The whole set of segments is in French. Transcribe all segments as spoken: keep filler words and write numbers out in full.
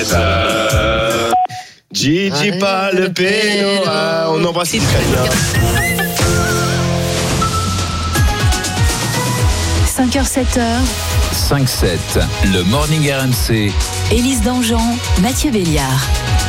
Gigi pas le péno. On embrasse l'Italien. cinq heures sept heures. cinq sept, le Morning R M C. Élise Dangean, Mathieu Béliard.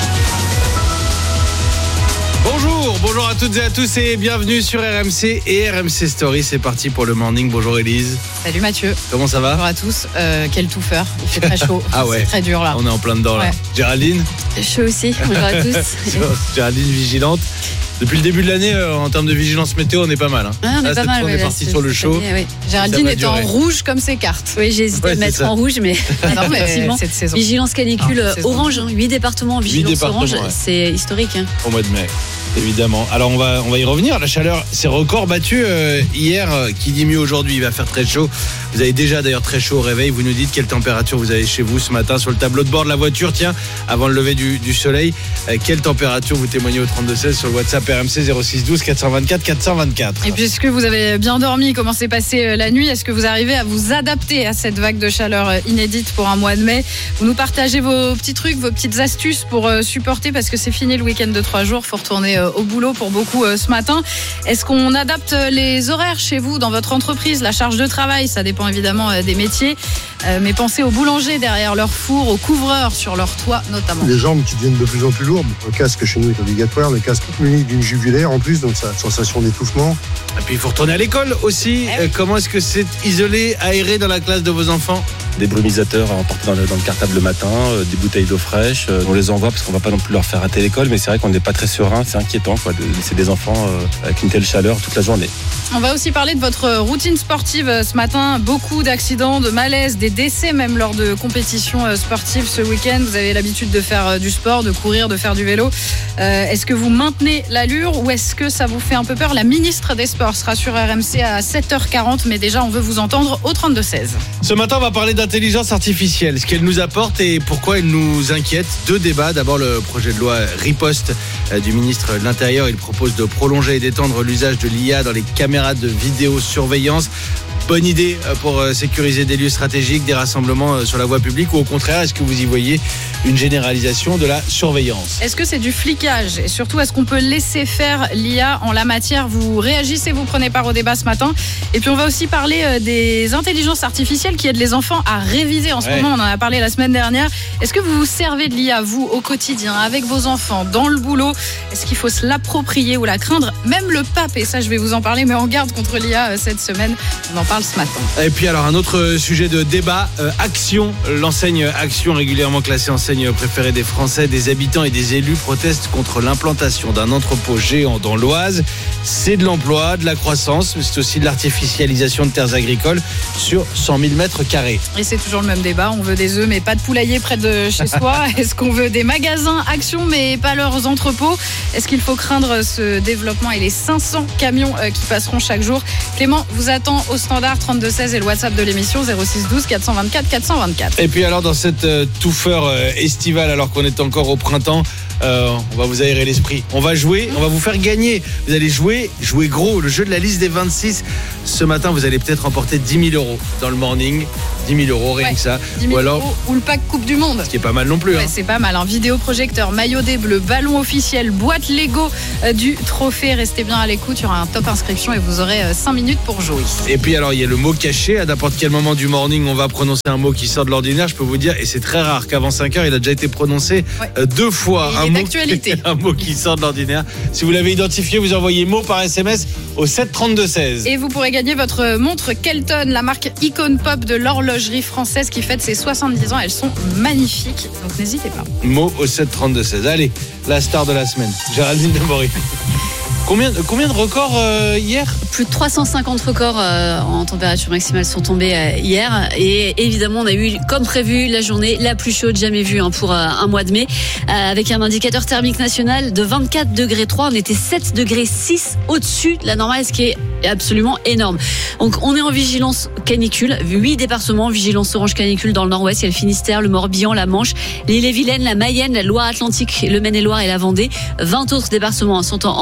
Bonjour, bonjour à toutes et à tous et bienvenue sur R M C et R M C Story. C'est parti pour le morning. Bonjour Élise. Salut Mathieu. Comment ça va? Bonjour à tous. Euh, quel touffeur. Il fait très chaud. Ah ouais. C'est très dur là. On est en plein dedans là. Ouais. Géraldine. Chaud aussi. Bonjour à tous. Géraldine vigilante. Depuis le début de l'année, euh, en termes de vigilance météo, on est pas mal. Hein. Ah, on là, est pas mal. On ouais, est là, parti c'est, sur le chaud. année, oui. Géraldine est en rouge comme ses cartes. Oui, j'ai hésité Ouais, à me mettre ça. en rouge, mais, Non, mais effectivement, cette saison. vigilance canicule Ah, saison. orange, hein, huit départements en vigilance départements, orange, ouais. c'est historique. Hein. Au mois de mai. Évidemment. Alors on va on va y revenir. La chaleur, c'est record battu euh, hier. euh, Qui dit mieux aujourd'hui? Il va faire très chaud. Vous avez déjà d'ailleurs très chaud au réveil. Vous nous dites quelle température vous avez chez vous ce matin sur le tableau de bord de la voiture. Tiens, avant le lever du, du soleil, euh, quelle température vous témoignez au trente-deux seize sur le WhatsApp R M C zéro six douze quatre cent vingt-quatre quatre cent vingt-quatre. Et puisque vous avez bien dormi, comment s'est passée la nuit? Est-ce que vous arrivez à vous adapter à cette vague de chaleur inédite pour un mois de mai? Vous nous partagez vos petits trucs, vos petites astuces pour supporter, parce que c'est fini le week-end de trois jours. Faut retourner au boulot pour beaucoup ce matin. Est-ce qu'on adapte les horaires chez vous, dans votre entreprise, la charge de travail? Ça dépend évidemment des métiers. Mais pensez aux boulangers derrière leur four, aux couvreurs sur leur toit notamment. Les jambes qui deviennent de plus en plus lourdes. Le casque chez nous est obligatoire. Le casque muni d'une jugulaire en plus, donc ça a sensation d'étouffement. Et puis il faut retourner à l'école aussi. Eh oui. Comment est-ce que c'est isolé, aéré dans la classe de vos enfants? Des brumisateurs à emporter dans le, dans le cartable le matin, euh, des bouteilles d'eau fraîche. Euh, on les envoie parce qu'on va pas non plus leur faire rater l'école, mais c'est vrai qu'on n'est pas très serein. C'est inquiétant quoi, de laisser des enfants euh, avec une telle chaleur toute la journée. On va aussi parler de votre routine sportive ce matin. Beaucoup d'accidents, de malaises, des décès même lors de compétitions sportives ce week-end. Vous avez l'habitude de faire du sport, de courir, de faire du vélo. Euh, est-ce que vous maintenez l'allure ou est-ce que ça vous fait un peu peur? La ministre des Sports sera sur R M C à sept heures quarante, mais déjà on veut vous entendre au trente-deux seize. Ce matin, on va parler d'intelligence artificielle, ce qu'elle nous apporte et pourquoi elle nous inquiète. Deux débats. D'abord, le projet de loi riposte du ministre de l'Intérieur. Il propose de prolonger et d'étendre l'usage de l'I A dans les caméras de vidéosurveillance. Bonne idée pour sécuriser des lieux stratégiques, des rassemblements sur la voie publique, ou au contraire, est-ce que vous y voyez une généralisation de la surveillance? Est-ce que c'est du flicage? Et surtout, est-ce qu'on peut laisser faire l'I A en la matière? Vous réagissez, vous prenez part au débat ce matin. Et puis on va aussi parler des intelligences artificielles qui aident les enfants à réviser en ce ouais. moment. On en a parlé la semaine dernière. Est-ce que vous vous servez de l'I A, vous, au quotidien, avec vos enfants, dans le boulot? Est-ce qu'il faut se l'approprier ou la craindre? Même le pape, et ça je vais vous en parler, mais en garde contre l'I A cette semaine. On en parle ce matin. Et puis alors un autre sujet de débat, euh, Action, l'enseigne Action, régulièrement classée enseigne préférée des Français, des habitants et des élus, protestent contre l'implantation d'un entrepôt géant dans l'Oise. C'est de l'emploi, de la croissance, mais c'est aussi de l'artificialisation de terres agricoles sur cent mille mètres carrés. Et c'est toujours le même débat, on veut des œufs mais pas de poulailler près de chez soi. Est-ce qu'on veut des magasins Action mais pas leurs entrepôts? Est-ce qu'il faut craindre ce développement et les cinq cents camions qui passeront chaque jour? Clément vous attend au standard trente-deux seize et le WhatsApp de l'émission zéro six douze quatre cent vingt-quatre quatre cent vingt-quatre. Et puis alors dans cette euh, touffeur euh, estivale, alors qu'on est encore au printemps, euh, on va vous aérer l'esprit. On va jouer, on va vous faire gagner. Vous allez jouer, jouer gros, le jeu de la liste des vingt-six. Ce matin, vous allez peut-être remporter dix mille euros dans le morning. dix mille euros, rien ouais, que ça. dix mille ou alors, euros ou le pack Coupe du Monde. Ce qui est pas mal non plus. Ouais, hein. C'est pas mal. Un vidéoprojecteur, maillot des Bleus, ballon officiel, boîte Lego euh, du trophée. Restez bien à l'écoute. Il y aura un top inscription et vous aurez euh, cinq minutes pour jouer. Et puis alors, il y a le mot caché. À n'importe quel moment du morning, on va prononcer un mot qui sort de l'ordinaire. Je peux vous dire, et c'est très rare qu'avant cinq heures, il a déjà été prononcé ouais. euh, deux fois. Et un il est mot d'actualité. Un mot qui sort de l'ordinaire. Si vous l'avez identifié, vous envoyez mot par S M S au sept trente-deux seize. Et vous pourrez gagner votre montre Kelton, la marque icône pop de l'horlogerie française qui fête ses soixante-dix ans. Elles sont magnifiques, donc n'hésitez pas. Mot au sept trente-deux seize. Allez, la star de la semaine, Géraldine Demory. Combien, combien de records euh, hier? Plus de trois cent cinquante records euh, en température maximale sont tombés euh, hier. Et évidemment, on a eu, comme prévu, la journée la plus chaude jamais vue hein, pour euh, un mois de mai. Euh, avec un indicateur thermique national de vingt-quatre degrés trois. On était sept degrés six au-dessus de la normale, ce qui est absolument énorme. Donc, on est en vigilance canicule. huit départements, vigilance orange canicule dans le nord-ouest. Il y a le Finistère, le Morbihan, la Manche, l'Ille-et-Vilaine, la Mayenne, la Loire-Atlantique, le Maine-et-Loire et la Vendée. vingt autres départements sont en, en vigilance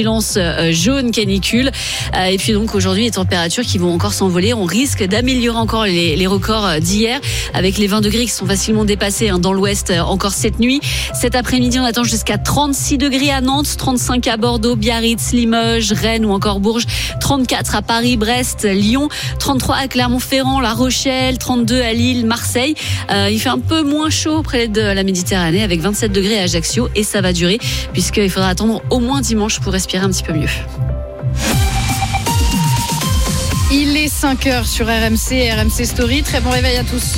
vigilance jaune canicule. Et puis donc aujourd'hui, les températures qui vont encore s'envoler. On risque d'améliorer encore les, les records d'hier avec les vingt degrés qui sont facilement dépassés dans l'ouest encore cette nuit. Cet après-midi, on attend jusqu'à trente-six degrés à Nantes, trente-cinq à Bordeaux, Biarritz, Limoges, Rennes ou encore Bourges, trente-quatre à Paris, Brest, Lyon, trente-trois à Clermont-Ferrand, La Rochelle, trente-deux à Lille, Marseille. Euh, il fait un peu moins chaud près de la Méditerranée avec vingt-sept degrés à Ajaccio et ça va durer puisqu'il faudra attendre au moins dimanche pour respirer un petit peu mieux. Il est cinq heures sur R M C, R M C Story. Très bon réveil à tous.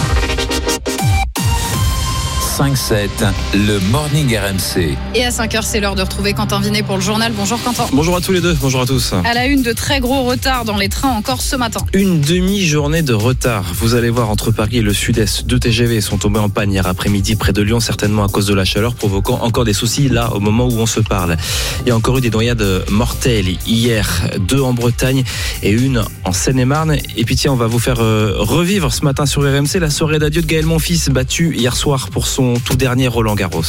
cinq sept, le Morning R M C. Et à cinq heures, c'est l'heure de retrouver Quentin Vinet pour le journal. Bonjour Quentin. Bonjour à tous les deux, bonjour à tous. À la une, de très gros retards dans les trains encore ce matin. Une demi-journée de retard. Vous allez voir, entre Paris et le sud-est, deux T G V sont tombés en panne hier après-midi près de Lyon, certainement à cause de la chaleur, provoquant encore des soucis là au moment où on se parle. Il y a encore eu des noyades mortelles hier, deux en Bretagne et une en Seine-et-Marne. Et puis tiens, on va vous faire euh, revivre ce matin sur R M C la soirée d'adieu de Gaël Monfils, battu hier soir pour son tout dernier Roland Garros.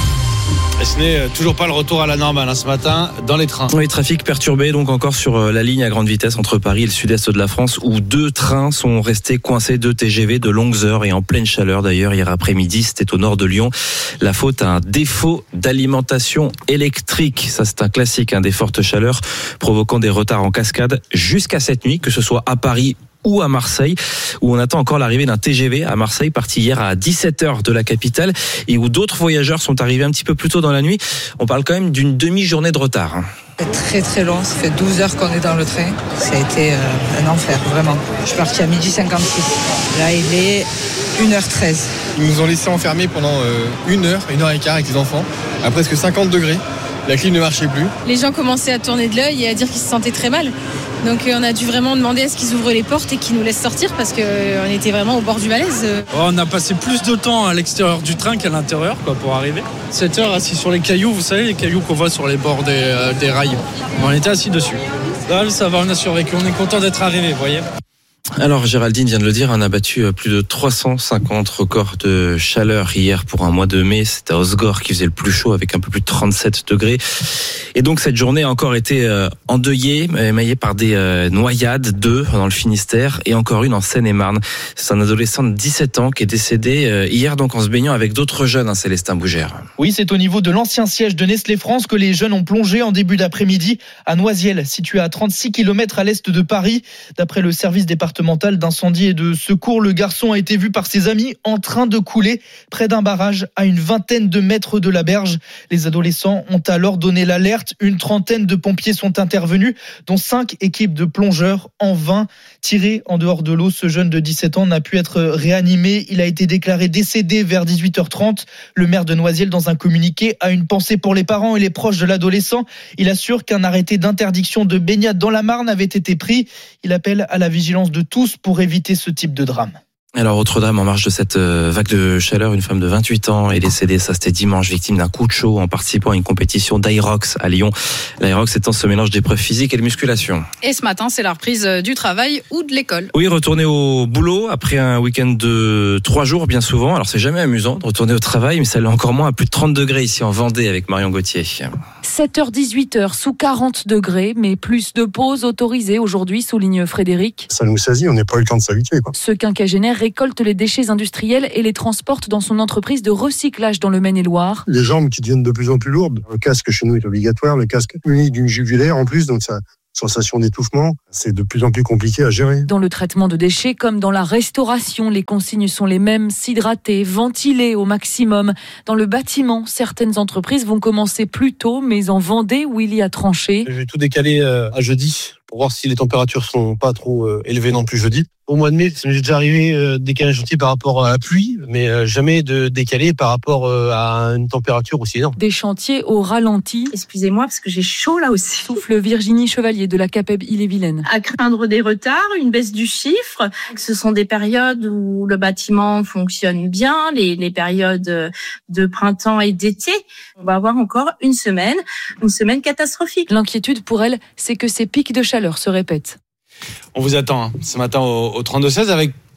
Et ce n'est toujours pas le retour à la normale hein, ce matin dans les trains. Oui, trafic perturbé donc encore sur la ligne à grande vitesse entre Paris et le sud-est de la France où deux trains sont restés coincés, deux T G V de longues heures et en pleine chaleur d'ailleurs hier après-midi. C'était au nord de Lyon. La faute à un défaut d'alimentation électrique. Ça c'est un classique, hein, des fortes chaleurs provoquant des retards en cascade jusqu'à cette nuit, que ce soit à Paris ou à Marseille, où on attend encore l'arrivée d'un T G V à Marseille, parti hier à dix-sept heures de la capitale, et où d'autres voyageurs sont arrivés un petit peu plus tôt dans la nuit. On parle quand même d'une demi-journée de retard. C'est très très long, ça fait douze heures qu'on est dans le train. Ça a été euh, un enfer, vraiment. Je suis partie à midi cinquante-six. Là, il est une heure treize. Ils nous ont laissé enfermer pendant euh, une heure, une heure et quart avec les enfants, à presque cinquante degrés. La clim ne marchait plus. Les gens commençaient à tourner de l'œil et à dire qu'ils se sentaient très mal. Donc on a dû vraiment demander à ce qu'ils ouvrent les portes et qu'ils nous laissent sortir parce qu'on était vraiment au bord du malaise. On a passé plus de temps à l'extérieur du train qu'à l'intérieur quoi, pour arriver. sept heures assis sur les cailloux, vous savez, les cailloux qu'on voit sur les bords des, euh, des rails. On était assis dessus. Là, ça va, on a survécu. On est content d'être arrivé, vous voyez. Alors Géraldine vient de le dire, on a battu plus de trois cent cinquante records de chaleur hier pour un mois de mai. C'était à Osgore qui faisait le plus chaud avec un peu plus de trente-sept degrés. Et donc cette journée a encore été endeuillée, émaillée par des noyades, deux dans le Finistère et encore une en Seine-et-Marne. C'est un adolescent de dix-sept ans qui est décédé hier donc en se baignant avec d'autres jeunes, hein, Célestin Bougère. Oui, c'est au niveau de l'ancien siège de Nestlé France que les jeunes ont plongé en début d'après-midi à Noisiel, situé à trente-six kilomètres à l'est de Paris. D'après le service départemental d'incendie et de secours, le garçon a été vu par ses amis en train de couler près d'un barrage à une vingtaine de mètres de la berge. Les adolescents ont alors donné l'alerte. Une trentaine de pompiers sont intervenus, dont cinq équipes de plongeurs. En vain, tiré en dehors de l'eau, ce jeune de dix-sept ans n'a pu être réanimé. Il a été déclaré décédé vers dix-huit heures trente. Le maire de Noisiel, dans un communiqué, a une pensée pour les parents et les proches de l'adolescent. Il assure qu'un arrêté d'interdiction de baignade dans la Marne avait été pris. Il appelle à la vigilance de tous pour éviter ce type de drame. Alors, autre dame en marge de cette vague de chaleur, une femme de vingt-huit ans est décédée, ça c'était dimanche, victime d'un coup de chaud en participant à une compétition d'Aerox à Lyon. L'Aerox étant ce mélange d'épreuves physiques et de musculation. Et ce matin, c'est la reprise du travail ou de l'école. Oui, retourner au boulot après un week-end de trois jours bien souvent. Alors c'est jamais amusant de retourner au travail, mais ça l'est encore moins à plus de trente degrés ici en Vendée avec Marion Gauthier. sept heures dix-huit heures sous quarante degrés, mais plus de pauses autorisées aujourd'hui, souligne Frédéric. Ça nous saisit, on n'est pas eu le temps de s'habituer, quoi. Ce quinquagénaire récolte les déchets industriels et les transporte dans son entreprise de recyclage dans le Maine-et-Loire. Les jambes qui deviennent de plus en plus lourdes. Le casque chez nous est obligatoire, le casque muni d'une jugulaire en plus, donc ça... sensation d'étouffement, c'est de plus en plus compliqué à gérer. Dans le traitement de déchets comme dans la restauration, les consignes sont les mêmes, s'hydrater, ventiler au maximum. Dans le bâtiment, certaines entreprises vont commencer plus tôt, mais en Vendée où il y a tranché. Je vais tout décaler à jeudi pour voir si les températures sont pas trop élevées non plus jeudi. Au mois de mai, ça m'est déjà arrivé de décaler un chantier par rapport à la pluie, mais jamais de décaler par rapport à une température aussi énorme. Des chantiers au ralenti. Excusez-moi parce que j'ai chaud là aussi. Souffle Virginie Chevalier de la CAPEB Ille-et-Vilaine. À craindre des retards, une baisse du chiffre. Ce sont des périodes où le bâtiment fonctionne bien, les, les périodes de printemps et d'été. On va avoir encore une semaine, une semaine catastrophique. L'inquiétude pour elle, c'est que ces pics de chaleur se répètent. On vous attend hein, ce matin au, au trente-deux seize avec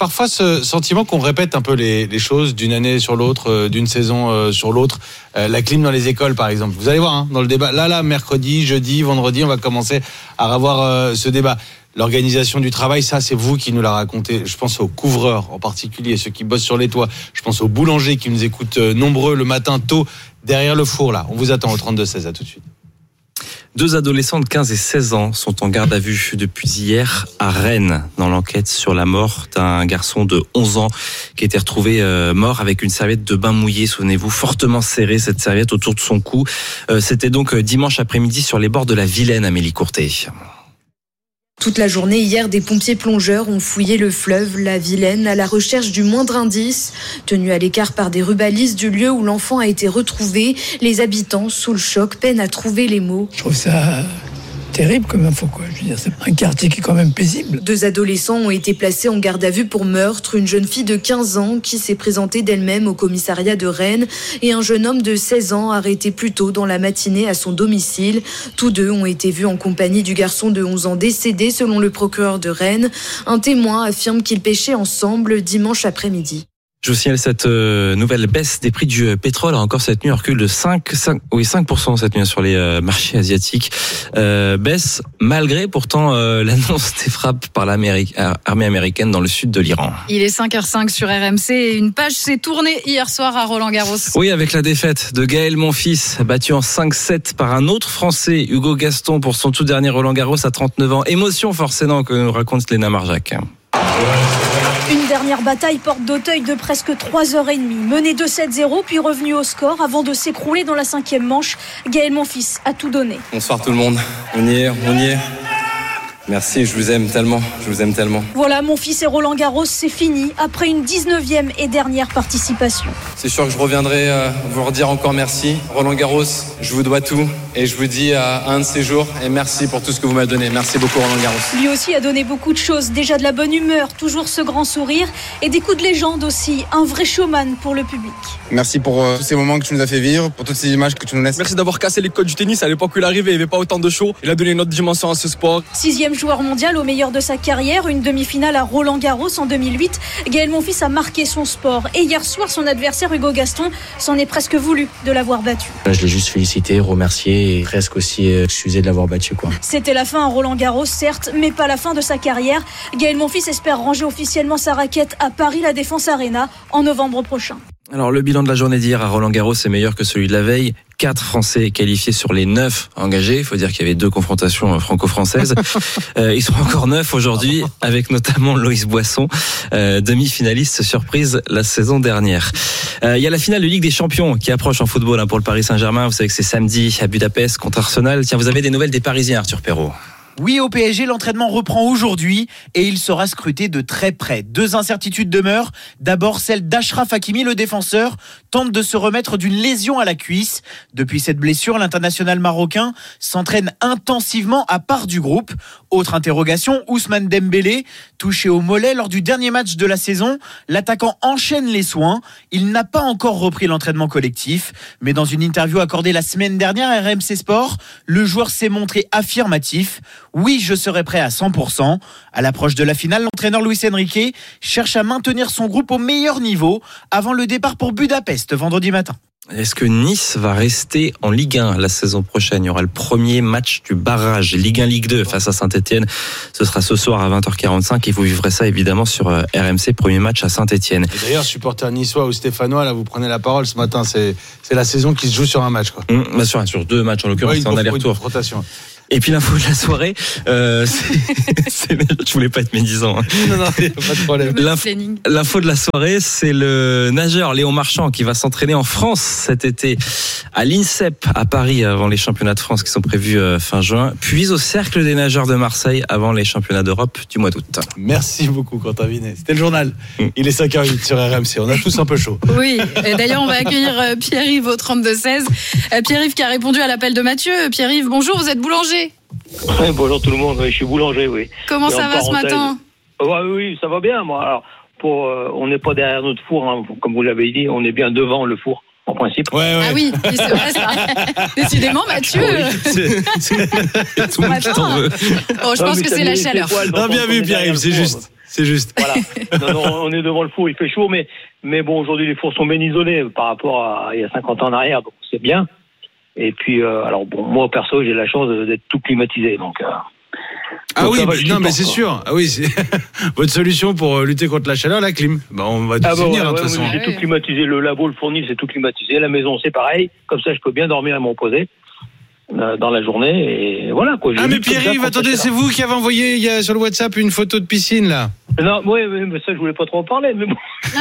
parfois ce sentiment qu'on répète un peu les, les choses d'une année sur l'autre, euh, d'une saison euh, sur l'autre. Euh, la clim dans les écoles, par exemple. Vous allez voir, hein, dans le débat. Là, là, mercredi, jeudi, vendredi, on va commencer à avoir euh, ce débat. L'organisation du travail, ça, c'est vous qui nous la racontez. Je pense aux couvreurs, en particulier, ceux qui bossent sur les toits. Je pense aux boulangers qui nous écoutent euh, nombreux le matin tôt derrière le four, là. On vous attend au trente-deux seize. À tout de suite. Deux adolescents de quinze et seize ans sont en garde à vue depuis hier à Rennes dans l'enquête sur la mort d'un garçon de onze ans qui a été retrouvé mort avec une serviette de bain mouillée, souvenez-vous, fortement serrée cette serviette autour de son cou. C'était donc dimanche après-midi sur les bords de la Vilaine, Amélie Courtet. Toute la journée hier, des pompiers plongeurs ont fouillé le fleuve, la Vilaine, à la recherche du moindre indice. Tenus à l'écart par des rubalistes du lieu où l'enfant a été retrouvé, les habitants, sous le choc, peinent à trouver les mots. Je trouve ça terrible comme info, quoi. Je veux dire, c'est un quartier qui est quand même paisible. Deux adolescents ont été placés en garde à vue pour meurtre. Une jeune fille de quinze ans qui s'est présentée d'elle-même au commissariat de Rennes et un jeune homme de seize ans arrêté plus tôt dans la matinée à son domicile. Tous deux ont été vus en compagnie du garçon de onze ans décédé selon le procureur de Rennes. Un témoin affirme qu'ils pêchaient ensemble dimanche après-midi. Je vous signale cette euh, nouvelle baisse des prix du pétrole. Encore cette nuit, un recul de cinq, cinq, oui, cinq pour cent cette nuit sur les euh, marchés asiatiques. Euh, baisse malgré pourtant euh, l'annonce des frappes par l'armée américaine dans le sud de l'Iran. Il est cinq heures cinq sur R M C et une page s'est tournée hier soir à Roland-Garros. Oui, avec la défaite de Gaël Monfils, battu en cinq sept par un autre Français, Hugo Gaston, pour son tout dernier Roland-Garros à trente-neuf ans. Émotion forcément que nous raconte Léna Marjac. Une dernière bataille porte d'Auteuil de presque trois heures trente, mené deux sept zéro, puis revenu au score avant de s'écrouler dans la cinquième manche. Gaël Monfils a tout donné. Bonsoir tout le monde, on y est, on y est. Merci, je vous aime tellement, je vous aime tellement. Voilà, Monfils et Roland Garros, c'est fini après une dix-neuvième et dernière participation. C'est sûr que je reviendrai euh, vous redire encore merci. Roland Garros, je vous dois tout et je vous dis à un de ces jours et merci pour tout ce que vous m'avez donné. Merci beaucoup Roland Garros. Lui aussi a donné beaucoup de choses, déjà de la bonne humeur, toujours ce grand sourire et des coups de légende aussi, un vrai showman pour le public. Merci pour euh, tous ces moments que tu nous as fait vivre, pour toutes ces images que tu nous laisses. Merci d'avoir cassé les codes du tennis à l'époque où il arrivait, il n'y avait pas autant de show. Il a donné une autre dimension à ce sport. Sixième joueur mondial au meilleur de sa carrière, une demi-finale à Roland-Garros en deux mille huit. Gaël Monfils a marqué son sport et hier soir son adversaire Hugo Gaston s'en est presque voulu de l'avoir battu. Je l'ai juste félicité, remercié et presque aussi excusé de l'avoir battu, quoi. C'était la fin à Roland-Garros certes, mais pas la fin de sa carrière. Gaël Monfils espère ranger officiellement sa raquette à Paris La Défense Arena en novembre prochain. Alors le bilan de la journée d'hier à Roland-Garros est meilleur que celui de la veille. Quatre Français qualifiés sur les neuf engagés. Il faut dire qu'il y avait deux confrontations franco-françaises. Euh, ils sont encore neuf aujourd'hui, avec notamment Loïs Boisson, euh, demi-finaliste surprise la saison dernière. Euh, il y a la finale de Ligue des Champions qui approche en football hein, pour le Paris Saint-Germain. Vous savez que c'est samedi à Budapest contre Arsenal. Tiens, vous avez des nouvelles des Parisiens, Arthur Perrault? Oui, au P S G, l'entraînement reprend aujourd'hui et il sera scruté de très près. Deux incertitudes demeurent. D'abord, celle d'Achraf Hakimi, le défenseur, tente de se remettre d'une lésion à la cuisse. Depuis cette blessure, l'international marocain s'entraîne intensivement à part du groupe. Autre interrogation, Ousmane Dembélé, touché au mollet lors du dernier match de la saison. L'attaquant enchaîne les soins. Il n'a pas encore repris l'entraînement collectif. Mais dans une interview accordée la semaine dernière à R M C Sport, le joueur s'est montré affirmatif. Oui, je serai prêt à cent pour cent. À l'approche de la finale, l'entraîneur Luis Enrique cherche à maintenir son groupe au meilleur niveau avant le départ pour Budapest vendredi matin. Est-ce que Nice va rester en Ligue un la saison prochaine? Il y aura le premier match du barrage Ligue un Ligue deux face à Saint-Etienne. Ce sera ce soir à vingt heures quarante-cinq et vous vivrez ça évidemment sur R M C, premier match à Saint-Etienne. Et d'ailleurs, supporter niçois ou stéphanois, là vous prenez la parole ce matin, c'est, c'est la saison qui se joue sur un match, quoi. Mmh, bah sur, sur deux matchs en l'occurrence, oui, c'est en aller-retour. Et puis l'info de la soirée, euh, c'est, c'est, je voulais pas être médisant. Hein. Non, non, pas de problème. L'info, l'info de la soirée, c'est le nageur Léon Marchand qui va s'entraîner en France cet été à l'INSEP à Paris avant les championnats de France qui sont prévus fin juin, puis au Cercle des nageurs de Marseille avant les championnats d'Europe du mois d'août. Merci beaucoup Quentin Vinet. C'était le journal. Il est cinq heures huit sur R M C. On a tous un peu chaud. Oui, et d'ailleurs on va accueillir Pierre-Yves au trente-deux seize. Pierre-Yves qui a répondu à l'appel de Mathieu. Pierre-Yves, bonjour, vous êtes boulanger? Oui, bonjour tout le monde, oui, je suis boulanger, oui. Comment Et ça va ce matin? Ouais, oui, ça va bien, moi. Alors, pour, euh, on n'est pas derrière notre four, hein, comme vous l'avez dit, on est bien devant le four. En principe. Ouais, ouais. Ah oui, c'est vrai ça. Décidément, Mathieu. Oui, c'est, c'est... Tout le monde t'en veut. Oh, je pense non, que c'est la chaleur. Non, bien vu, Pierre-Yves, c'est juste. C'est juste. Voilà. Non, non, on est devant le four, il fait chaud, mais, mais bon, aujourd'hui, les fours sont bien isolés par rapport à il y a cinquante ans en arrière, donc c'est bien. Et puis, euh, alors bon, moi, perso, j'ai la chance d'être tout climatisé, donc... Euh, ah donc oui, va, non, mais c'est quoi. sûr. Ah oui, c'est votre solution pour lutter contre la chaleur, la clim. Bah, on va tout ah bah finir, ouais, de toute ouais, façon. J'ai tout climatisé, le labo, le fournil, c'est tout climatisé, la maison, c'est pareil. Comme ça, je peux bien dormir et me reposer dans la journée, et voilà quoi. Ah mais Pierre-Yves, attendez, c'est vous qui avez envoyé il y a sur le WhatsApp une photo de piscine là. Non, oui, oui, mais ça je voulais pas trop en parler, mais bon.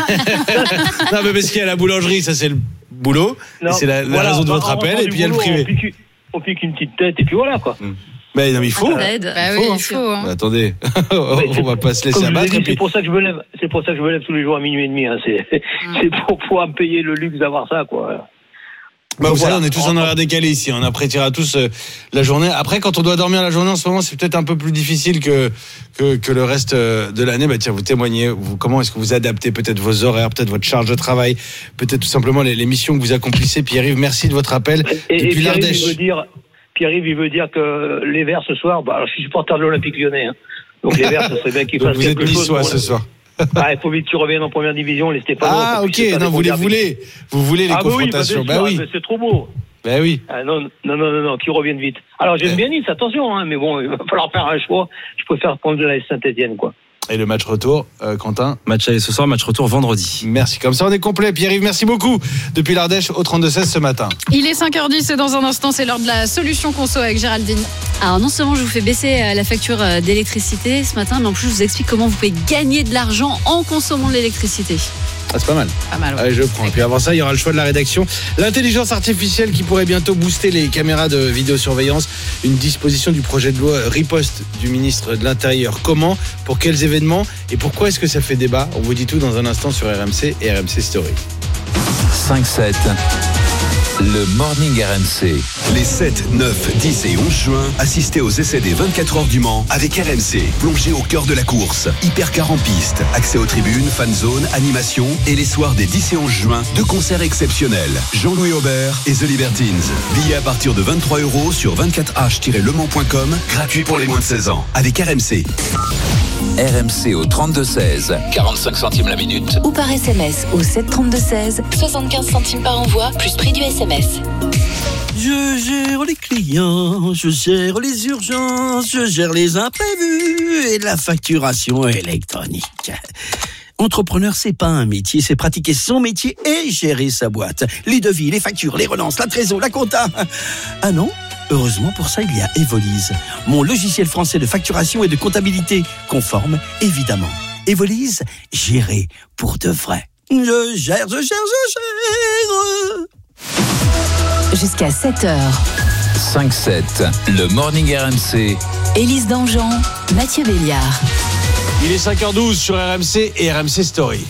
Non mais parce qu'il y a la boulangerie, ça c'est le boulot, non, c'est la, la voilà, raison de votre appel, et puis il y a le privé. On pique, on pique une petite tête et puis voilà quoi. Hum. Mais non, mais il faut. Ah, bah oui, il faut. Hein. Bah, attendez, on va pas se laisser abattre. Dit, c'est pour ça que je me lève. C'est pour ça que je me lève tous les jours à minuit et demi. Hein. C'est, hum. c'est pour pouvoir me payer le luxe d'avoir ça quoi. Bah, vous voilà, savez, on est tous en horaire décalé ici. On appréciera tous euh, la journée. Après, quand on doit dormir la journée en ce moment, c'est peut-être un peu plus difficile que que, que le reste de l'année. Bah tiens, vous témoignez. Vous, comment est-ce que vous adaptez peut-être vos horaires, peut-être votre charge de travail, peut-être tout simplement les, les missions que vous accomplissez. Pierre-Yves, merci de votre appel et, depuis et l'Ardèche. Il veut dire, Pierre-Yves, il veut dire que les Verts ce soir. Bah, alors, je suis supporter de l'Olympique Lyonnais. Hein. Donc les Verts, ça serait bien qu'ils fassent vous quelque êtes chose. Niçois ce soir. Ah, il faut vite qu'ils reviennent en première division, les Stéphanois. Ah, ok. Non, vous les voulez. Vous voulez les ah, confrontations. Bah oui, bah oui. c'est trop beau. Ben oui. Ah non, non, non, non, non, qu'ils reviennent vite. Alors j'aime bien Nice, attention, hein, mais bon, il va falloir faire un choix. Je préfère prendre la Saint-Etienne, quoi. Et le match retour, euh, Quentin. Match aller ce soir, match retour vendredi. Merci, comme ça on est complet. Pierre-Yves, merci beaucoup. Depuis l'Ardèche au trente-deux seize ce matin. Il est cinq heures dix et dans un instant, c'est l'heure de la solution conso avec Géraldine. Alors non seulement je vous fais baisser la facture d'électricité ce matin, mais en plus je vous explique comment vous pouvez gagner de l'argent en consommant de l'électricité. Ah, c'est pas mal. Pas mal, ouais. Allez, je prends. Et puis avant ça, il y aura le choix de la rédaction. L'intelligence artificielle qui pourrait bientôt booster les caméras de vidéosurveillance. Une disposition du projet de loi riposte du ministre de l'Intérieur. Comment ? Pour quels événements ? Et pourquoi est-ce que ça fait débat ? On vous dit tout dans un instant sur R M C et R M C Story. cinq sept. Le Morning R M C. Les sept, neuf, dix et onze juin, assistez aux essais des vingt-quatre heures du Mans avec R M C. Plongez au cœur de la course. Hypercar en piste, accès aux tribunes, fan zone, animation et les soirs des dix et onze juin, deux concerts exceptionnels. Jean-Louis Aubert et The Libertines. Billets à partir de vingt-trois euros sur vingt-quatre h tiret le mans point com. Gratuit pour les moins de seize ans. Avec R M C. R M C au trente-deux seize, quarante-cinq centimes la minute. Ou par S M S au sept trente-deux seize, soixante-quinze centimes par envoi, plus prix du S M S. Je gère les clients, je gère les urgences, je gère les imprévus et la facturation électronique. Entrepreneur, c'est pas un métier, c'est pratiquer son métier et gérer sa boîte. Les devis, les factures, les relances, la trésor, la compta. Ah non ? Heureusement, pour ça, il y a Evolise, mon logiciel français de facturation et de comptabilité, conforme, évidemment. Evolise, gérer pour de vrai. Je gère, je gère, je gère. Jusqu'à sept heures. cinq sept, le Morning R M C. Élise Dangean, Mathieu Béliard. Il est cinq heures douze sur R M C et R M C Story.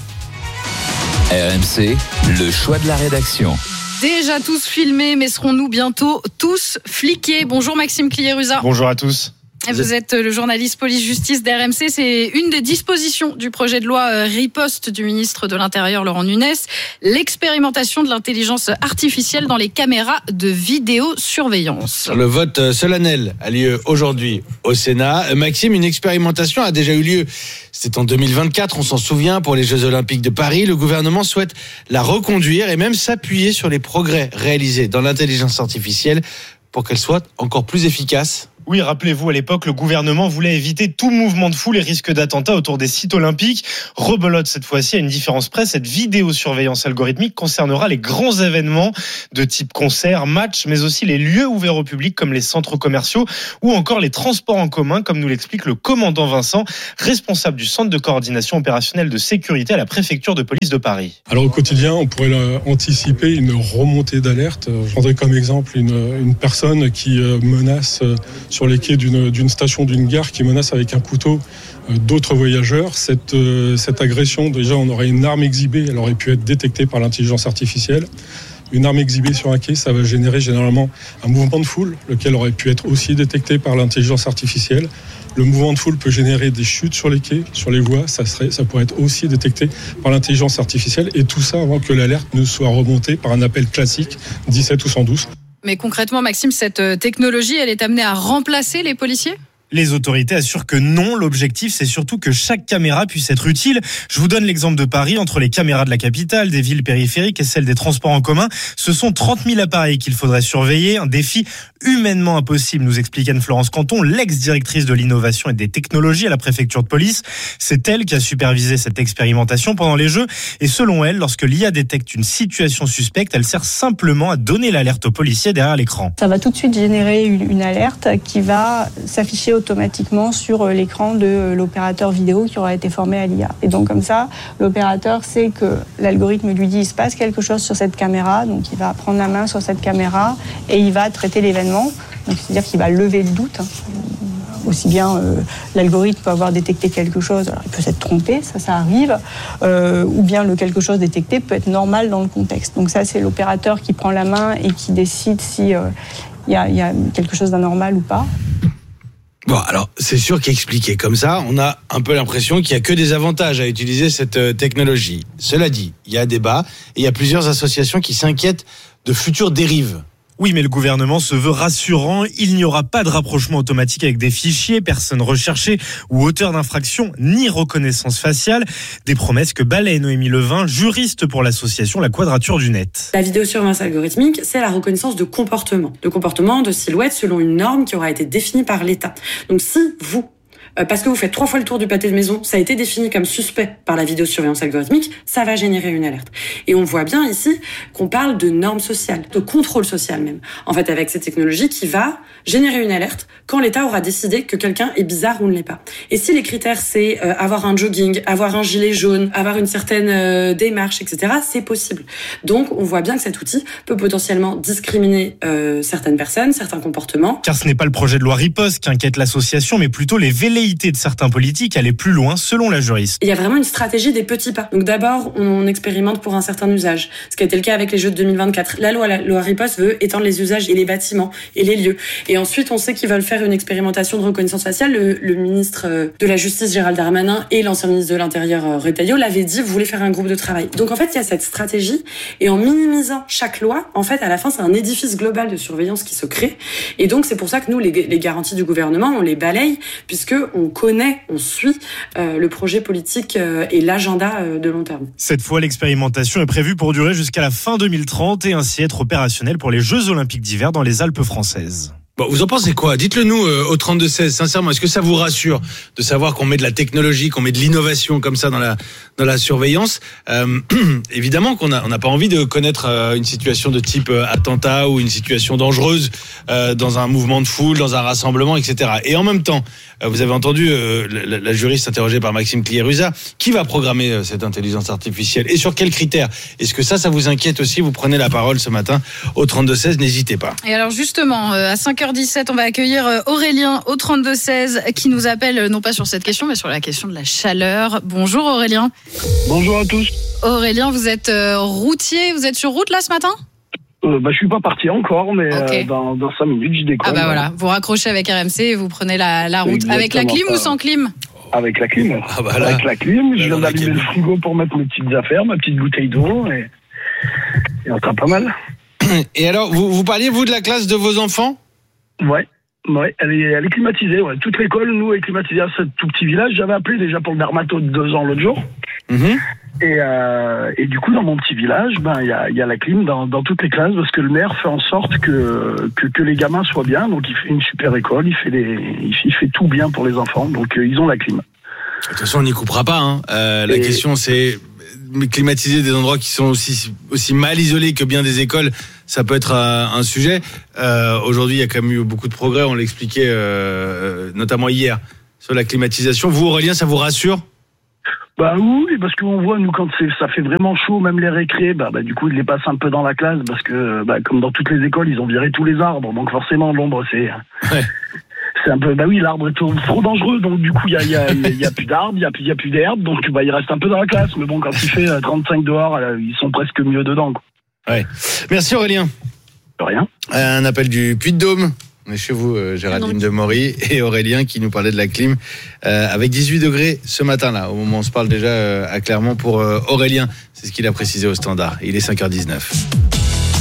R M C, le choix de la rédaction. Déjà tous filmés, mais serons-nous bientôt tous fliqués ? Bonjour Maxime Clié-Ruza. Bonjour à tous. Vous êtes le journaliste police-justice d'R M C. C'est une des dispositions du projet de loi riposte du ministre de l'Intérieur, Laurent Nunez. L'expérimentation de l'intelligence artificielle dans les caméras de vidéosurveillance. Le vote solennel a lieu aujourd'hui au Sénat. Maxime, une expérimentation a déjà eu lieu. C'était en deux mille vingt-quatre, on s'en souvient, pour les Jeux Olympiques de Paris. Le gouvernement souhaite la reconduire et même s'appuyer sur les progrès réalisés dans l'intelligence artificielle pour qu'elle soit encore plus efficace. Oui, rappelez-vous, à l'époque, le gouvernement voulait éviter tout mouvement de foule et risque d'attentat autour des sites olympiques. Rebelote cette fois-ci, à une différence près, cette vidéosurveillance algorithmique concernera les grands événements de type concert, match, mais aussi les lieux ouverts au public comme les centres commerciaux ou encore les transports en commun, comme nous l'explique le commandant Vincent, responsable du centre de coordination opérationnelle de sécurité à la préfecture de police de Paris. Alors au quotidien, on pourrait anticiper une remontée d'alerte. Je prendrai comme exemple une, une personne qui menace sur les quais d'une, d'une station, d'une gare, qui menace avec un couteau d'autres voyageurs. Cette, cette agression, déjà, on aurait une arme exhibée, elle aurait pu être détectée par l'intelligence artificielle. Une arme exhibée sur un quai, ça va générer généralement un mouvement de foule, lequel aurait pu être aussi détecté par l'intelligence artificielle. Le mouvement de foule peut générer des chutes sur les quais, sur les voies, ça, serait, ça pourrait être aussi détecté par l'intelligence artificielle, et tout ça avant que l'alerte ne soit remontée par un appel classique dix-sept ou cent douze. Mais concrètement, Maxime, cette technologie, elle est amenée à remplacer les policiers ? Les autorités assurent que non, l'objectif c'est surtout que chaque caméra puisse être utile. Je vous donne l'exemple de Paris, entre les caméras de la capitale, des villes périphériques et celles des transports en commun, ce sont trente mille appareils qu'il faudrait surveiller, un défi humainement impossible, nous explique Anne-Florence Canton, l'ex-directrice de l'innovation et des technologies à la préfecture de police. C'est elle qui a supervisé cette expérimentation pendant les Jeux et selon elle, lorsque l'I A détecte une situation suspecte, elle sert simplement à donner l'alerte aux policiers derrière l'écran. Ça va tout de suite générer une, une alerte qui va s'afficher automatiquement sur l'écran de l'opérateur vidéo qui aura été formé à l'I A. Et donc comme ça, l'opérateur sait que l'algorithme lui dit il se passe quelque chose sur cette caméra, donc il va prendre la main sur cette caméra et il va traiter l'événement. Donc c'est-à-dire qu'il va lever le doute. Aussi bien euh, l'algorithme peut avoir détecté quelque chose, alors il peut s'être trompé, ça ça arrive, euh, ou bien le quelque chose détecté peut être normal dans le contexte. Donc ça c'est l'opérateur qui prend la main et qui décide si il euh, y, a, y a quelque chose d'anormal ou pas. Bon, alors, c'est sûr qu'expliqué comme ça, on a un peu l'impression qu'il n'y a que des avantages à utiliser cette euh, technologie. Cela dit, il y a débat et il y a plusieurs associations qui s'inquiètent de futures dérives. Oui, mais le gouvernement se veut rassurant. Il n'y aura pas de rapprochement automatique avec des fichiers, personnes recherchées ou auteurs d'infractions, ni reconnaissance faciale. Des promesses que balaye Noémie Levin, juriste pour l'association La Quadrature du Net. La vidéosurveillance algorithmique, c'est la reconnaissance de comportement. De comportement, de silhouette, selon une norme qui aura été définie par l'État. Donc si vous, parce que vous faites trois fois le tour du pâté de maison, ça a été défini comme suspect par la vidéosurveillance algorithmique, ça va générer une alerte. Et on voit bien ici qu'on parle de normes sociales, de contrôle social même. En fait, avec cette technologie qui va générer une alerte quand l'État aura décidé que quelqu'un est bizarre ou ne l'est pas. Et si les critères, c'est euh, avoir un jogging, avoir un gilet jaune, avoir une certaine euh, démarche, et cetera, c'est possible. Donc, on voit bien que cet outil peut potentiellement discriminer euh, certaines personnes, certains comportements. Car ce n'est pas le projet de loi Riposte qui inquiète l'association, mais plutôt les velléités de certains politiques à aller plus loin, selon la juriste. Il y a vraiment une stratégie des petits pas. Donc d'abord, on expérimente pour un certain usage, ce qui a été le cas avec les Jeux de deux mille vingt-quatre. La loi, la loi Riposte veut étendre les usages et les bâtiments et les lieux. Et ensuite, on sait qu'ils veulent faire une expérimentation de reconnaissance faciale. Le, le ministre de la Justice, Gérald Darmanin, et l'ancien ministre de l'Intérieur, Retailleau, l'avaient dit, vous voulez faire un groupe de travail. Donc en fait, il y a cette stratégie, et en minimisant chaque loi, en fait, à la fin, c'est un édifice global de surveillance qui se crée. Et donc, c'est pour ça que nous, les, les garanties du gouvernement, on les balaye, puisque on connaît, on suit euh, le projet politique euh, et l'agenda euh, de long terme. Cette fois, l'expérimentation est prévue pour durer jusqu'à la fin deux mille trente et ainsi être opérationnelle pour les Jeux Olympiques d'hiver dans les Alpes françaises. Bon, vous en pensez quoi ? Dites-le nous euh, au trente-deux seize, sincèrement, est-ce que ça vous rassure de savoir qu'on met de la technologie, qu'on met de l'innovation comme ça dans la dans la surveillance ? euh, Évidemment qu'on a on n'a pas envie de connaître euh, une situation de type euh, attentat ou une situation dangereuse euh, dans un mouvement de foule, dans un rassemblement, et cetera. Et en même temps, euh, vous avez entendu euh, la, la juriste interrogée par Maxime Cliérusa, qui va programmer euh, cette intelligence artificielle et sur quels critères ? Est-ce que ça, ça vous inquiète aussi ? Vous prenez la parole ce matin au trente-deux seize, n'hésitez pas. Et alors justement, euh, à cinq heures dix-sept, on va accueillir Aurélien au trente-deux seize qui nous appelle non pas sur cette question mais sur la question de la chaleur. Bonjour Aurélien. Bonjour à tous. Aurélien, vous êtes euh, routier, vous êtes sur route là ce matin ? euh, bah, Je suis pas parti encore, mais okay. euh, dans, dans cinq minutes je décolle. Ah bah voilà, vous raccrochez avec R M C et vous prenez la, la route. Exactement. Avec la clim ou sans clim ? Avec la clim. Ah bah là, avec la clim, je là, viens d'allumer le frigo pour mettre mes petites affaires, ma petite bouteille d'eau et, et on sera pas mal. Et alors, vous, vous parliez vous de la classe de vos enfants ? Ouais, ouais, elle est, elle est climatisée. Ouais. Toute l'école, nous, est climatisée à ce tout petit village. J'avais appelé déjà pour le dermato de deux ans l'autre jour. Mmh. Et, euh, et du coup, dans mon petit village, ben il y a, y a la clim dans, dans toutes les classes parce que le maire fait en sorte que, que que les gamins soient bien. Donc, il fait une super école, il fait les, il fait, il fait tout bien pour les enfants. Donc, euh, ils ont la clim. De toute façon, on n'y coupera pas. Hein. Euh, la et... question, c'est climatiser des endroits qui sont aussi aussi mal isolés que bien des écoles. Ça peut être un, un sujet. Euh, aujourd'hui, il y a quand même eu beaucoup de progrès. On l'expliquait euh, notamment hier sur la climatisation. Vous, Aurélien, ça vous rassure ? Bah oui, parce qu'on voit, nous, quand c'est, ça fait vraiment chaud, même les récrés, bah, bah du coup, ils les passent un peu dans la classe, parce que, bah, comme dans toutes les écoles, ils ont viré tous les arbres, donc forcément, l'ombre, c'est... Ouais. C'est un peu, bah oui, l'arbre est trop, trop dangereux, donc du coup, il y a, y a, y a plus d'arbres, il y a, y a plus d'herbe, donc bah, il reste un peu dans la classe, mais bon, quand il fait trente-cinq dehors, ils sont presque mieux dedans, quoi. Ouais. Merci Aurélien. De rien. Un appel du Puy-de-Dôme. On est chez vous, euh, Géraldine Demory et Aurélien qui nous parlait de la clim euh, avec dix-huit degrés ce matin-là. Au moment où on se parle déjà euh, à Clermont pour euh, Aurélien. C'est ce qu'il a précisé au standard. Il est cinq heures dix-neuf.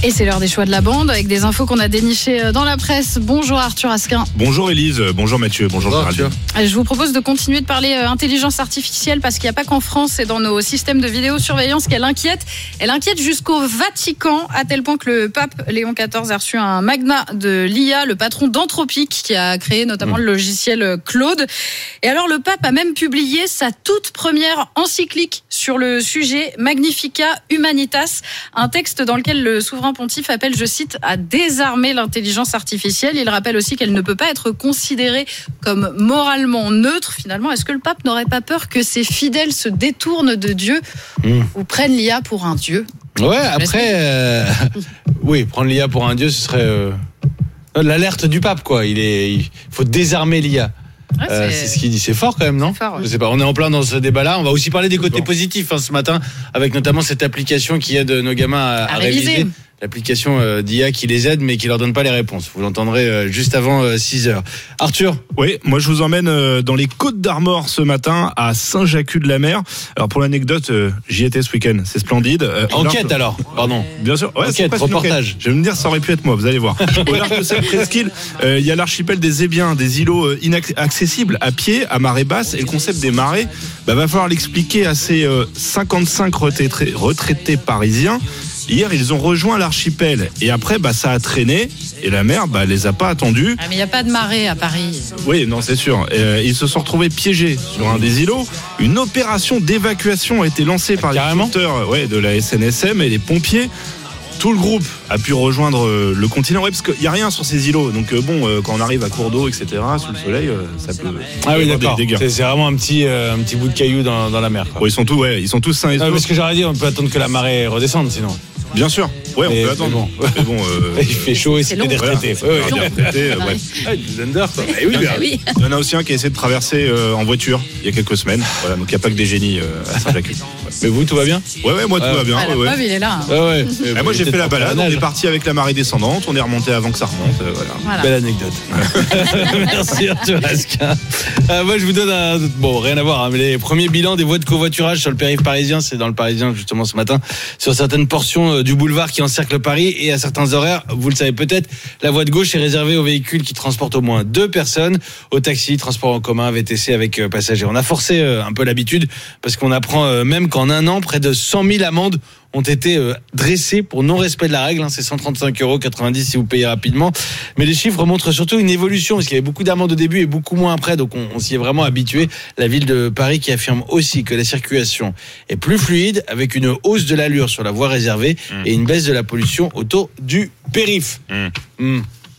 Et c'est l'heure des choix de la bande avec des infos qu'on a dénichées dans la presse. Bonjour Arthur Asquin. Bonjour Élise, bonjour Mathieu, bonjour, bonjour Arthur. Je vous propose de continuer de parler intelligence artificielle parce qu'il n'y a pas qu'en France et dans nos systèmes de vidéosurveillance qu'elle inquiète. Elle inquiète jusqu'au Vatican, à tel point que le pape Léon quatorze a reçu un magnat de l'I A, le patron d'Anthropic, qui a créé notamment mmh. le logiciel Claude. Et alors le pape a même publié sa toute première encyclique sur le sujet, Magnificat Humanitas, un texte dans lequel le souverain pontife appelle, je cite, à désarmer l'intelligence artificielle. Il rappelle aussi qu'elle ne peut pas être considérée comme moralement neutre. Finalement, est-ce que le pape n'aurait pas peur que ses fidèles se détournent de Dieu mmh. ou prennent l'I A pour un dieu ? Ouais, après, euh, oui, prendre l'I A pour un dieu, ce serait euh, l'alerte du pape, quoi. Il est, il faut désarmer l'I A. Ouais, euh, c'est... c'est ce qu'il dit, c'est fort quand même, non ? Fort, ouais. Je sais pas. On est en plein dans ce débat-là. On va aussi parler des côtés positifs hein, ce matin, avec notamment cette application qui aide nos gamins à, à, à réviser. réviser. L'application euh, d'I A qui les aide mais qui leur donne pas les réponses. Vous l'entendrez euh, juste avant euh, six heures. Arthur ? Oui, moi je vous emmène euh, dans les Côtes d'Armor ce matin à Saint-Jacques-de-la-Mer. Alors pour l'anecdote, euh, j'y étais ce week-end, c'est splendide. Euh, Enquête alors, pardon. Bien sûr. Ouais, enquête, reportage. Je vais me dire, ça aurait pu être moi, vous allez voir. Au large de cette presqu'île, il euh, y a l'archipel des Ébiens, des îlots euh, inaccessibles à pied, à marée basse. Et le concept des marées, bah, va falloir l'expliquer à ces euh, cinquante-cinq retraités, retraités parisiens. Hier, ils ont rejoint l'archipel et après, bah, ça a traîné et la mer, bah, les a pas attendus. Ah, mais il n'y a pas de marée à Paris. Oui, non, c'est sûr. Euh, ils se sont retrouvés piégés sur un des îlots. Une opération d'évacuation a été lancée par Carrément les conducteurs ouais, de la S N S M et les pompiers. Tout le groupe a pu rejoindre le continent, ouais, parce qu'il n'y a rien sur ces îlots. Donc bon, euh, quand on arrive à court d'eau, et cetera, sous le soleil, euh, ça peut. Ah oui, d'accord. Des, des c'est, c'est vraiment un petit, euh, un petit bout de caillou dans, dans la mer. Quoi. Ouais, ils sont tous, ouais, ils sont tous sains et saufs. Parce que j'aurais dit, on peut attendre que la marée redescende, sinon. Bien sûr. Ouais, on mais, peut attendre. Bon, mais bon euh, il fait chaud et c'est, c'est des retraités. Voilà, ouais, ouais. Des retraités, euh, ouais. Ah, du Thunder, quoi. Eh oui, bah, oui. Il y en a aussi un qui a essayé de traverser euh, en voiture il y a quelques semaines. Voilà, donc il n'y a pas que des génies euh, à Saint-Jacques. Ouais. Mais vous, tout va bien ? Ouais, ouais, moi tout ah, va bien. Ah, la ouais, preuve, ouais. il est là. Hein. Ah, ouais. Ah, moi j'ai fait la balade, on est parti avec la marée descendante, on est remonté avant que ça remonte. Euh, voilà. Voilà. Belle anecdote. Merci Arthur Asquin. Euh, moi je vous donne un. Bon, rien à voir, hein, mais les premiers bilans des voies de covoiturage sur le périph' parisien, c'est dans le Parisien justement ce matin, sur certaines portions du boulevard qui encerclent Paris et à certains horaires, vous le savez peut-être, la voie de gauche est réservée aux véhicules qui transportent au moins deux personnes, aux taxis, transports en commun, V T C avec passagers. On a forcé un peu l'habitude parce qu'on apprend même qu'en un an, près de cent mille amendes ont été euh, dressés pour non-respect de la règle. Hein, c'est cent trente-cinq euros quatre-vingt-dix si vous payez rapidement. Mais les chiffres montrent surtout une évolution, parce qu'il y avait beaucoup d'amendes au début et beaucoup moins après. Donc on, on s'y est vraiment habitué. La ville de Paris qui affirme aussi que la circulation est plus fluide, avec une hausse de l'allure sur la voie réservée mmh. et une baisse de la pollution autour du périph'. Mmh. Mmh.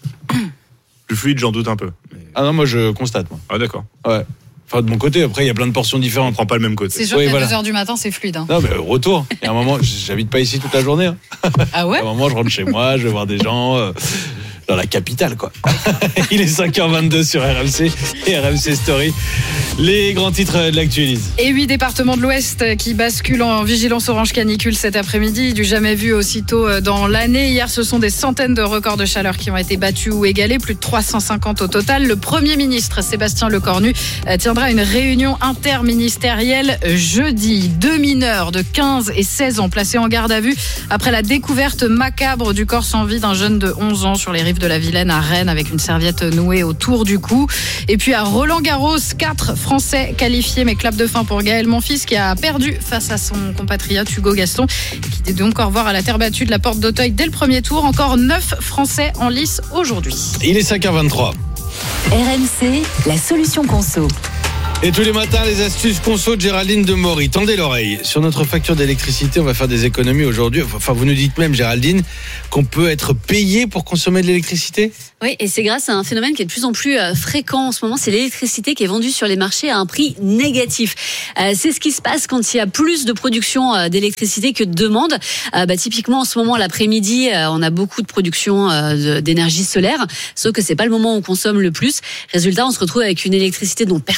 Plus fluide, j'en doute un peu. Mais... Ah non, moi je constate. Moi. Ah d'accord. Ouais. Enfin, de mon côté, après, il y a plein de portions différentes. On prend pas le même côté. C'est sûr oui, qu'à voilà. deux heures du matin, c'est fluide. Hein. Non, mais retour. Il y a un moment, j'habite pas ici toute la journée. Hein. Ah ouais ? À un moment, je rentre chez moi, je vais voir des gens euh, dans la capitale, quoi. Il est cinq heures vingt-deux sur R M C et R M C Story. Les grands titres de l'actu, Élise. Et huit départements de l'Ouest qui basculent en vigilance orange canicule cet après-midi. Du jamais vu aussitôt dans l'année. Hier, ce sont des centaines de records de chaleur qui ont été battus ou égalés. Plus de trois cent cinquante au total. Le Premier ministre, Sébastien Lecornu, tiendra une réunion interministérielle jeudi. Deux mineurs de quinze et seize ans placés en garde à vue après la découverte macabre du corps sans vie d'un jeune de onze ans sur les rives de la Vilaine à Rennes avec une serviette nouée autour du cou. Et puis à Roland-Garros, quatre Français qualifiés, mais clap de fin pour Gaël Monfils qui a perdu face à son compatriote Hugo Gaston, qui dit donc au revoir à la terre battue de la Porte d'Auteuil dès le premier tour. Encore neuf Français en lice aujourd'hui. Il est cinq heures vingt-trois. R M C, la solution conso. Et tous les matins, les astuces conso de Géraldine de Maury. Tendez l'oreille. Sur notre facture d'électricité, on va faire des économies aujourd'hui. Enfin, vous nous dites même, Géraldine, qu'on peut être payé pour consommer de l'électricité ? Oui, et c'est grâce à un phénomène qui est de plus en plus fréquent en ce moment. C'est l'électricité qui est vendue sur les marchés à un prix négatif. Euh, c'est ce qui se passe quand il y a plus de production d'électricité que de demande. Euh, bah, typiquement, en ce moment, l'après-midi, euh, on a beaucoup de production euh, d'énergie solaire. Sauf que c'est pas le moment où on consomme le plus. Résultat, on se retrouve avec une électricité dont personne ne veut.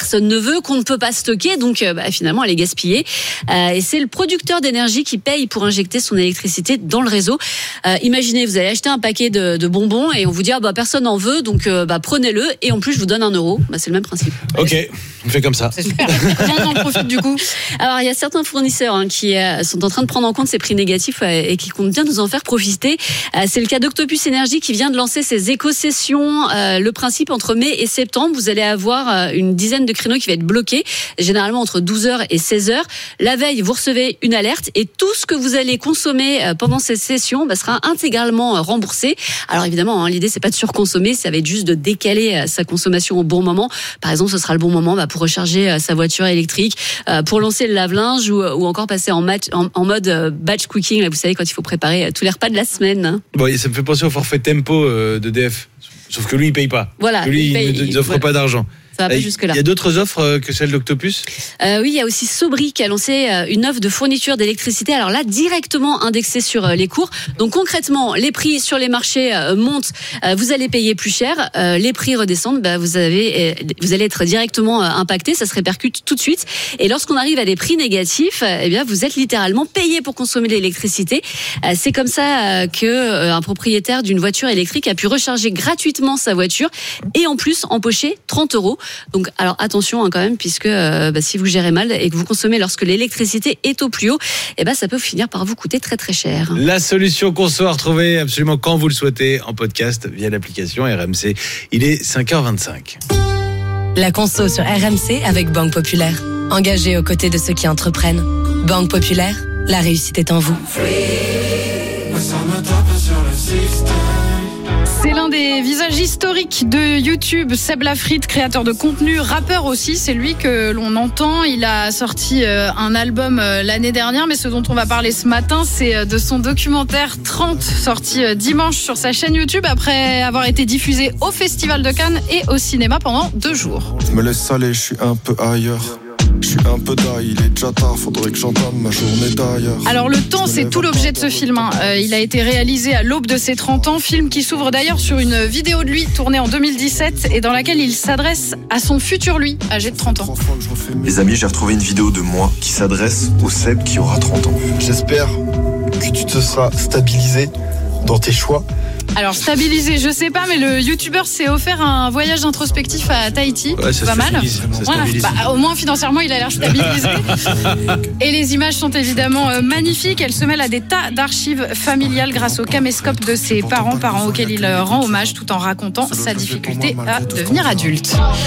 veut, qu'on ne peut pas stocker, donc euh, bah, finalement elle est gaspillée. Euh, et c'est le producteur d'énergie qui paye pour injecter son électricité dans le réseau. Euh, imaginez, vous allez acheter un paquet de, de bonbons et on vous dit ah, bah, personne n'en veut, donc euh, bah, prenez-le et en plus je vous donne un euro. Bah, c'est le même principe. Ok, on fait comme ça. C'est super. Comment on en profite du coup? Alors il y a certains fournisseurs hein, qui euh, sont en train de prendre en compte ces prix négatifs euh, et qui comptent bien nous en faire profiter. Euh, c'est le cas d'Octopus Énergie qui vient de lancer ses éco-sessions. Euh, le principe, entre mai et septembre, vous allez avoir euh, une dizaine de créneaux qui va être bloqués, généralement entre douze heures et seize heures. La veille, vous recevez une alerte et tout ce que vous allez consommer euh, pendant ces sessions bah, sera intégralement euh, remboursé. Alors évidemment, hein, l'idée c'est pas de surconsommer, ça va être juste de décaler euh, sa consommation au bon moment. Par exemple, ce sera le bon moment bah, pour recharger euh, sa voiture électrique, euh, pour lancer le lave-linge ou, ou encore passer en, match, en, en mode euh, batch cooking. Là, vous savez, quand il faut préparer euh, tous les repas de la semaine. Hein. Bon, ça me fait penser au forfait tempo euh, de D F. Sauf que lui, il paye pas. Voilà. Que lui, il paye, il n'offre voilà. pas d'argent. Ça va pas jusque-là. Il y a d'autres offres que celle d'Octopus ? euh, Oui, il y a aussi Sobri qui a lancé une offre de fourniture d'électricité. Alors là, directement indexée sur les cours. Donc concrètement, les prix sur les marchés montent, vous allez payer plus cher. Les prix redescendent, bah, vous, avez, vous allez être directement impacté. Ça se répercute tout de suite. Et lorsqu'on arrive à des prix négatifs, eh bien, vous êtes littéralement payé pour consommer de l'électricité. C'est comme ça qu'un propriétaire d'une voiture électrique a pu recharger gratuitement sa voiture et en plus empocher trente euros. Donc, alors attention hein, quand même, puisque euh, bah, si vous gérez mal et que vous consommez lorsque l'électricité est au plus haut, eh ben ça peut finir par vous coûter très très cher. La solution conso à retrouver absolument quand vous le souhaitez en podcast via l'application R M C. Il est cinq heures vingt-cinq. La conso sur R M C avec Banque Populaire. Engagée aux côtés de ceux qui entreprennent. Banque Populaire, la réussite est en vous. C'est l'un des visages historiques de YouTube, Seb Lafrite, créateur de contenu, rappeur aussi, c'est lui que l'on entend. Il a sorti un album l'année dernière, mais ce dont on va parler ce matin, c'est de son documentaire trente, sorti dimanche sur sa chaîne YouTube, après avoir été diffusé au Festival de Cannes et au cinéma pendant deux jours. Je me laisse aller, je suis un peu ailleurs. Je suis un peu d'ail, il est déjà tard, faudrait que j'entame ma journée d'ailleurs. Alors le temps, c'est tout l'objet de ce film. Hein. Euh, il a été réalisé à l'aube de ses trente ans, film qui s'ouvre d'ailleurs sur une vidéo de lui tournée en deux mille dix-sept et dans laquelle il s'adresse à son futur lui, âgé de trente ans. Les amis, j'ai retrouvé une vidéo de moi qui s'adresse au Seb qui aura trente ans. J'espère que tu te seras stabilisé dans tes choix. Alors stabilisé, je sais pas, mais le youtubeur s'est offert un voyage introspectif à Tahiti. Ouais, ça pas mal. Stabilise, ça voilà. Bah, au moins financièrement, il a l'air stabilisé. Et les images sont évidemment euh, magnifiques. Elles se mêlent à des tas d'archives familiales grâce au caméscope de ses parents, parents auxquels il rend hommage tout en racontant sa difficulté à devenir adulte.